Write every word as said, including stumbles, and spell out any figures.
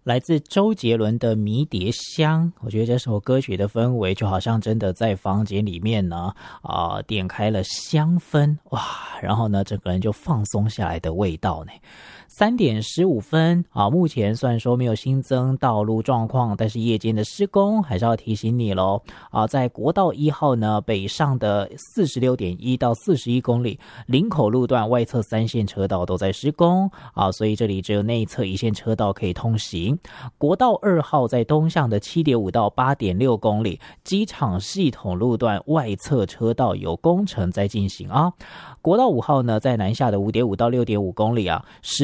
来自周杰伦的《迷迭香》，我觉得这首歌曲的氛围就好像真的在房间里面呢，啊、呃，点开了香氛，哇，然后呢，整个人就放松下来的味道呢。三点十五分啊，目前虽然说没有新增道路状况，但是夜间的施工还是要提醒你咯啊，在国道一号呢北上的 四十六点一 到四十一公里，林口路段外侧三线车道都在施工啊，所以这里只有内侧一线车道可以通行。国道二号在东向的 七点五 到 八点六公里，机场系统路段外侧车道有工程在进行啊。国道五号呢在南下的 五点五 到 六点五公里啊，